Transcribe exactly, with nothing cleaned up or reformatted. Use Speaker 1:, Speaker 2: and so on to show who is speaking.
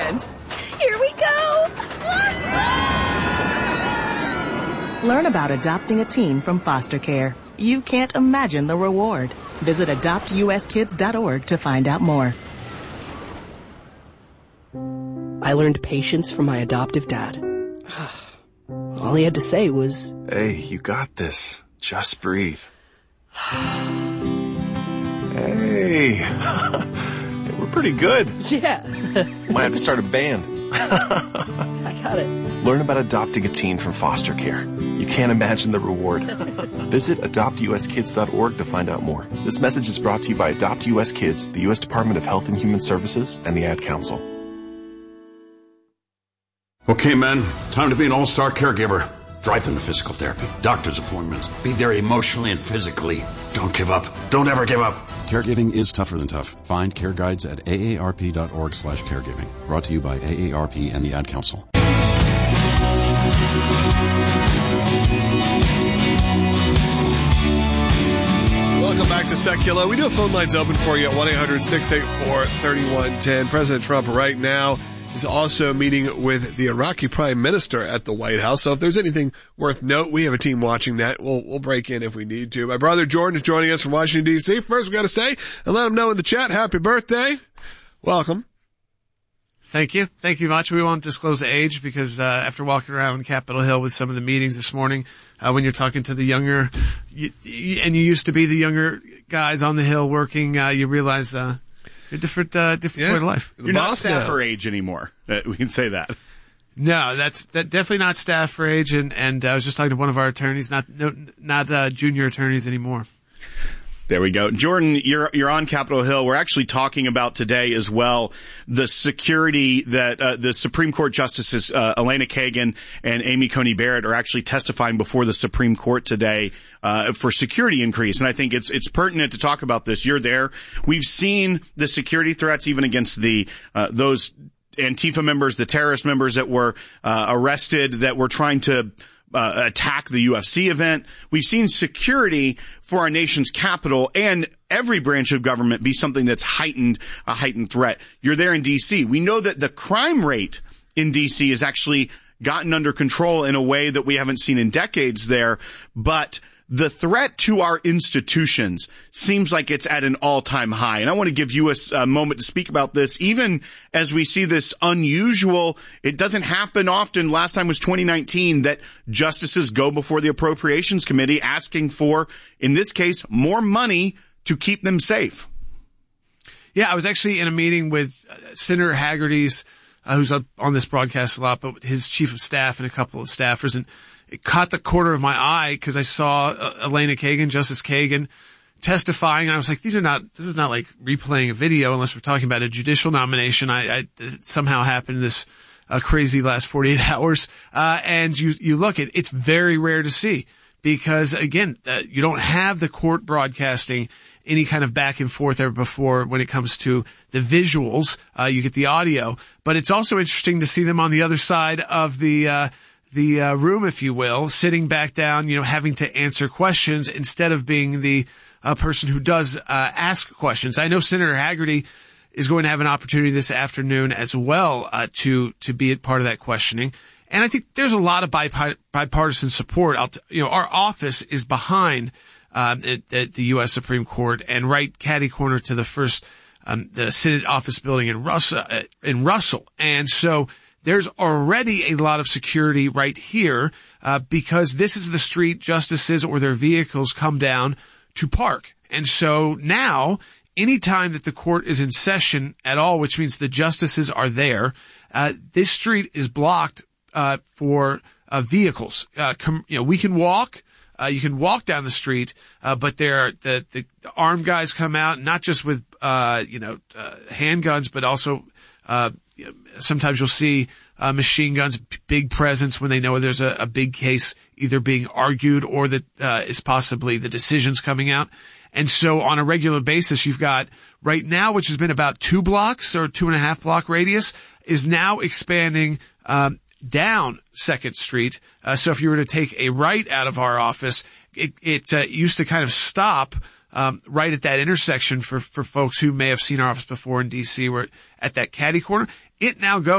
Speaker 1: boyfriend. Here we go!
Speaker 2: Learn about adopting a teen from foster care. You can't imagine the reward. Visit adopt u s kids dot org to find out more.
Speaker 3: I learned patience from my adoptive dad. All he had to say was,
Speaker 4: "Hey, you got this. Just breathe." Hey, we're pretty good.
Speaker 3: Yeah.
Speaker 4: Might have to start a band.
Speaker 3: I got it.
Speaker 4: Learn about adopting a teen from foster care. You can't imagine the reward. Visit adopt u s kids dot org to find out more. This message is brought to you by Adopt U S Kids, the U S Department of Health and Human Services, and the Ad Council.
Speaker 5: Okay, men, time to be an all-star caregiver. Drive them to physical therapy, doctor's appointments. Be there emotionally and physically. Don't give up. Don't ever give up.
Speaker 6: Caregiving is tougher than tough. Find care guides at A A R P dot org slash caregiving. Brought to you by A A R P and the Ad Council.
Speaker 7: Welcome back to Secular. We do have phone lines open for you at one eight hundred six eight four three one one zero. President Trump right now is also meeting with the Iraqi prime minister at the White House. So if there's anything worth note, we have a team watching that. We'll, we'll break in if we need to. My brother Jordan is joining us from Washington, D C. First, we got to say and let him know in the chat, happy birthday. Welcome.
Speaker 8: Thank you. Thank you much. We won't disclose the age because, uh, after walking around Capitol Hill with some of the meetings this morning, uh, when you're talking to the younger, you, you, and you used to be the younger guys on the Hill working, uh, you realize, uh, You're different, uh, different
Speaker 7: Yeah.
Speaker 8: point of life.
Speaker 9: You're not staff for age anymore. Uh, we can say that.
Speaker 8: No, that's that definitely not staff for age. And, and I was just talking to one of our attorneys, not, no, not, uh, junior attorneys anymore.
Speaker 9: There we go. Jordan, you're, you're on Capitol Hill. We're actually talking about today as well the security that, uh, the Supreme Court Justices, uh, Elena Kagan and Amy Coney Barrett are actually testifying before the Supreme Court today, uh, for security increase. And I think it's, it's pertinent to talk about this. You're there. We've seen the security threats even against the, uh, those Antifa members, the terrorist members that were, uh, arrested, that were trying to, Uh, attack the U F C event. We've seen security for our nation's capital and every branch of government be something that's heightened, a heightened threat. You're there in D C. We know that the crime rate in D C has actually gotten under control in a way that we haven't seen in decades there, but the threat to our institutions seems like it's at an all-time high. And I want to give you a, a moment to speak about this, even as we see this unusual, it doesn't happen often. Last time was twenty nineteen that justices go before the Appropriations Committee asking for, in this case, more money to keep them safe.
Speaker 8: Yeah, I was actually in a meeting with Senator Hagerty's, uh, who's up on this broadcast a lot, but his chief of staff and a couple of staffers, and it caught the corner of my eye because I saw uh, Elena Kagan, Justice Kagan, testifying. And I was like, these are not, this is not like replaying a video unless we're talking about a judicial nomination. I, I it somehow happened this uh, crazy last forty-eight hours. Uh, and you, you look at, it's very rare to see because again, uh, you don't have the court broadcasting any kind of back and forth ever before when it comes to the visuals. Uh, you get the audio, but it's also interesting to see them on the other side of the, uh, the uh, room, if you will, sitting back down, you know, having to answer questions instead of being the uh, person who does uh, ask questions. I know Senator Hagerty is going to have an opportunity this afternoon as well uh, to to be a part of that questioning. And I think there's a lot of bipi- bipartisan support. I'll t- you know, our office is behind um, at, at the U S Supreme Court and right catty corner to the first um, the Senate office building in Russell. Uh, in Russell, and so. There's already a lot of security right here, uh, because this is the street justices or their vehicles come down to park. And so now, anytime that the court is in session at all, which means the justices are there, uh, this street is blocked, uh, for, uh, vehicles. Uh, com- you know, we can walk, uh, you can walk down the street, uh, but there are, the, the, the armed guys come out, not just with, uh, you know, uh, handguns, but also, uh, sometimes you'll see uh, machine guns, big presence when they know there's a, a big case either being argued or that uh, is possibly the decisions coming out. And so on a regular basis, you've got right now, which has been about two blocks or two and a half block radius, is now expanding um, down Second Street. Uh, so if you were to take a right out of our office, it, it uh, used to kind of stop um, right at that intersection for, for folks who may have seen our office before in D C. We're at that catty corner. It now goes